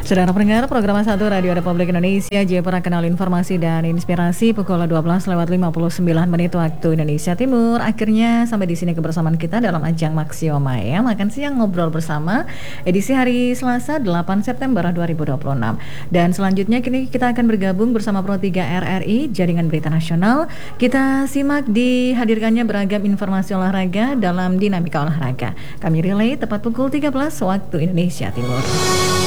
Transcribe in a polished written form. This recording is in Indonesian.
Saudara pendengar program 1 Radio Republik Indonesia, Jepara Kanal Informasi dan Inspirasi pukul 12:59 waktu Indonesia Timur. Akhirnya sampai di sini kebersamaan kita dalam ajang Maksioma Makan Siang Ngobrol Bersama edisi hari Selasa 8 September 2026. Dan selanjutnya kini kita akan bergabung bersama Pro 3 RRI Jaringan Berita Nasional. Kita simak dihadirkannya beragam informasi olahraga dalam Dinamika Olahraga. Kami relay tepat pukul 13 waktu Indonesia Timur.